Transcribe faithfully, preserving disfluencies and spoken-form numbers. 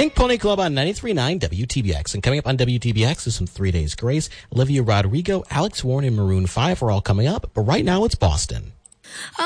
Pink Pony Club on ninety-three point nine W T B X. And coming up on W T B X is some Three Days Grace. Olivia Rodrigo, Alex Warren, and Maroon five are all coming up. But right now it's Boston.